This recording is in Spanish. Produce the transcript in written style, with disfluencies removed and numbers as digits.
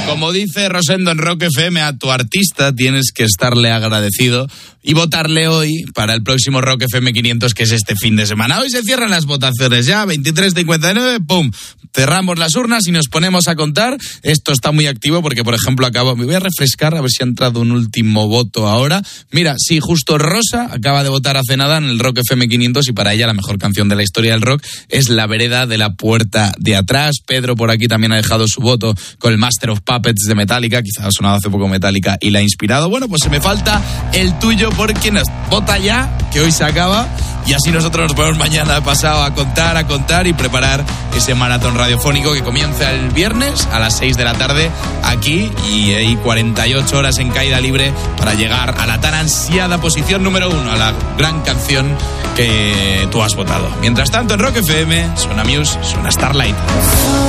Como dice Rosendo en Rock FM, a tu artista tienes que estarle agradecido y votarle hoy para el próximo Rock FM 500, que es este fin de semana. Hoy se cierran las votaciones ya, 23:59, ¡pum! Cerramos las urnas y nos ponemos a contar. Esto está muy activo porque, por ejemplo, me voy a refrescar a ver si ha entrado un último voto ahora. Mira, sí, justo Rosa acaba de votar hace nada en el Rock FM 500 y para ella la mejor canción de la historia del rock es La vereda de la puerta de atrás. Pedro por aquí también ha dejado su voto con el Master of Puppets de Metallica, quizás ha sonado hace poco Metallica y la ha inspirado. Bueno, pues se me falta el tuyo por quien vota ya, que hoy se acaba, y así nosotros nos ponemos mañana pasado a contar y preparar ese maratón radiofónico que comienza el viernes a las 6 de la tarde aquí, y hay 48 horas en caída libre para llegar a la tan ansiada posición número 1, a la gran canción que tú has votado. Mientras tanto, en Rock FM suena Muse, suena Starlight.